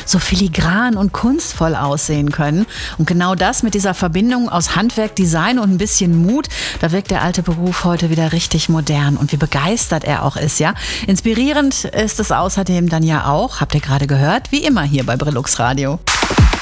so filigran und kunstvoll aussehen können. Und genau das mit dieser Verbindung aus Handwerk, Design und ein bisschen Mut, da wirkt der alte Beruf heute wieder richtig modern. Und wie begeistert er auch ist, ja. Inspirierend ist es außerdem dann ja auch, habt ihr gerade gehört, wie immer hier bei Brillux Radio.